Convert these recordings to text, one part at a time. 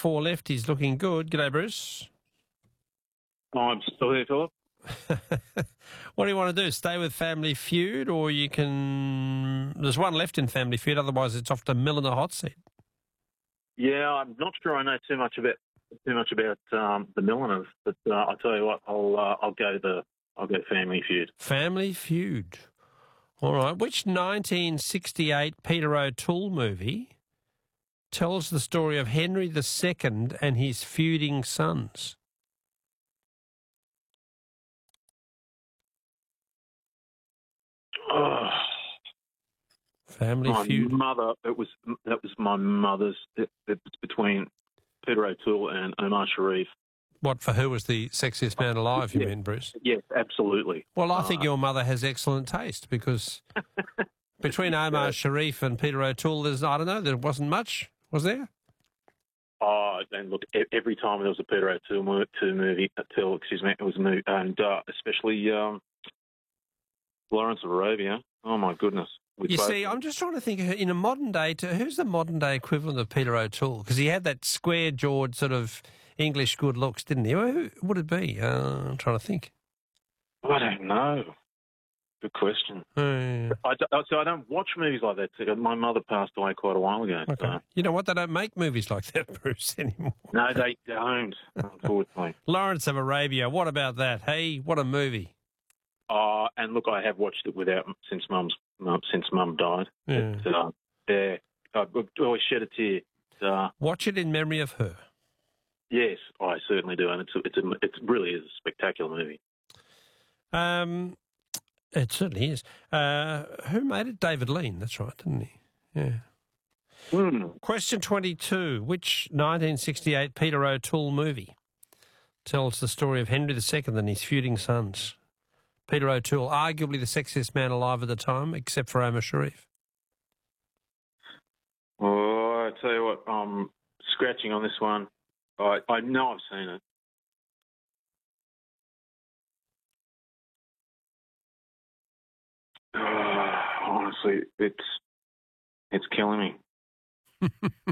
4 left. He's looking good. G'day, Bruce. I'm still here, Philip. What do you want to do? Stay with Family Feud, or you can... There's one left in Family Feud, otherwise it's off to Mill in the hot seat. Yeah, I'm not sure I know too much about the Milliners, but I'll tell you what, I'll go Family Feud. Family Feud. All right. Which 1968 Peter O'Toole movie tells the story of Henry II and his feuding sons? Oh, Family Feud. That was my mother's. It was between Peter O'Toole and Omar Sharif. What, for who was the sexiest man alive, you mean, Bruce? Yes, absolutely. Well, I think your mother has excellent taste, because between Omar Sharif and Peter O'Toole, there wasn't much, was there? Oh, and look, every time there was a Peter O'Toole movie, it was a movie, and especially Lawrence of Arabia. Oh, my goodness. You see, I'm just trying to think, in a modern day, who's the modern day equivalent of Peter O'Toole? Because he had that square-jawed sort of English good looks, didn't he? Who would it be? I'm trying to think. I don't know. Good question. Yeah. I don't watch movies like that. My mother passed away quite a while ago. Okay. So. You know what? They don't make movies like that, Bruce, anymore. No, they don't, unfortunately. Lawrence of Arabia, what about that? Hey, what a movie. And look, I have watched it since Mum died. Yeah. I always shed a tear. Watch it in memory of her. Yes, I certainly do, and it really is a spectacular movie. It certainly is. Who made it? David Lean, that's right, didn't he? Yeah. Question 22. Which 1968 Peter O'Toole movie tells the story of Henry II and his feuding sons? Peter O'Toole, arguably the sexiest man alive at the time, except for Omar Sharif. Oh, I tell you what, I'm scratching on this one. I know I've seen it. Honestly, it's killing me.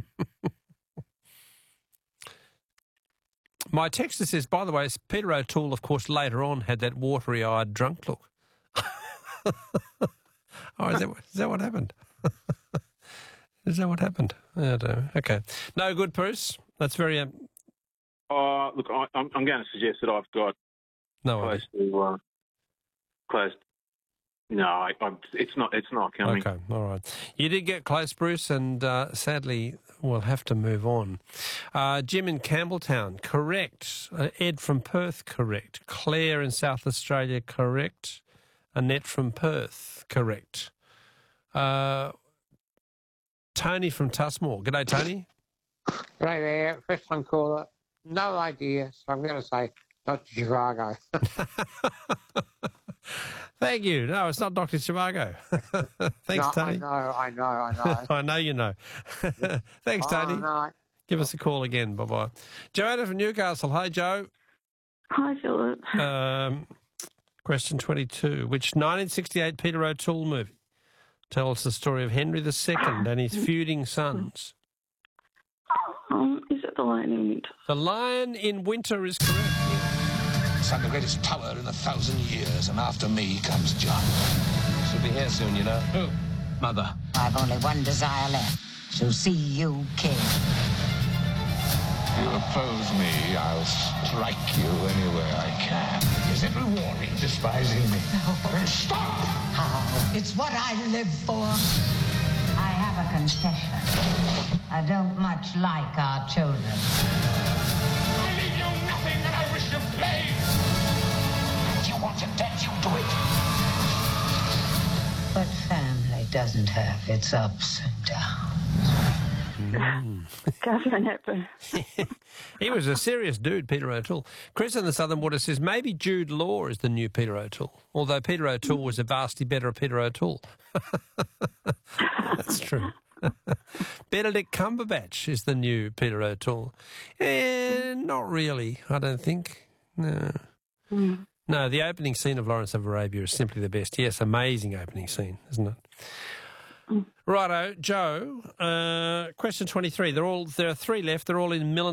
My texter says, by the way, Peter O'Toole, of course, later on had that watery-eyed drunk look. Oh, is that what happened? Is that what happened? I don't know. Okay. No good, Bruce. That's very... Look, I'm going to suggest that I've got close to... close. No, it's not coming. Okay, all right. You did get close, Bruce, and sadly we'll have to move on. Jim in Campbelltown, correct. Ed from Perth, correct. Claire in South Australia, correct. Annette from Perth, correct. Tony from Tusmore. G'day, Tony. Right there, first time caller. No idea, so I'm going to say Dr. Zhivago. Thank you. No, it's not Dr. Zhivago. Thanks, no, Tony. I know. I know you know. Thanks, Tony. No. Give us a call again. Bye-bye. Joanna from Newcastle. Hi, Joe. Hi, Philip. Question 22. Which 1968 Peter O'Toole movie tells the story of Henry II and his feuding sons? Is it The Lion in Winter? The Lion in Winter is correct. I'm the greatest power in 1,000 years, and after me comes John. She'll be here soon, you know. Who? Mother. I've only one desire left, to see you king. You oppose me, I'll strike you anywhere I can. Is it rewarding despising me? No. Then stop! How? It's what I live for. I have a confession. I don't much like our children. I leave you nothing, and I wish you play. If you want it dead, you do it. But family doesn't have its ups and downs. Catherine Hepburn. He was a serious dude, Peter O'Toole. Chris in the Southern Water says maybe Jude Law is the new Peter O'Toole, although Peter O'Toole was a vastly better Peter O'Toole. That's true. Benedict Cumberbatch is the new Peter O'Toole. Not really, I don't think. No. No, the opening scene of Lawrence of Arabia is simply the best. Yes, amazing opening scene, isn't it? Righto, Joe, question 23. There are 3 left. They're all in Millen.